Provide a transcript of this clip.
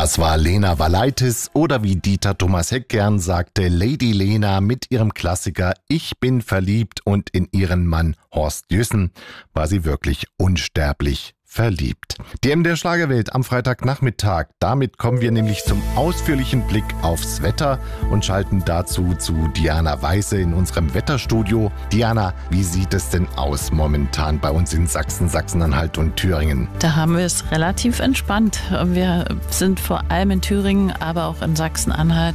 Das war Lena Valaitis oder wie Dieter Thomas Heck gern sagte, Lady Lena mit ihrem Klassiker Ich bin verliebt, und in ihren Mann Horst Jüssen war sie wirklich unsterblich verliebt. Die MDR Schlagerwelt am Freitagnachmittag. Damit kommen wir nämlich zum ausführlichen Blick aufs Wetter und schalten dazu zu Diana Weise in unserem Wetterstudio. Diana, wie sieht es denn aus momentan bei uns in Sachsen, Sachsen-Anhalt und Thüringen? Da haben wir es relativ entspannt. Wir sind vor allem in Thüringen, aber auch in Sachsen-Anhalt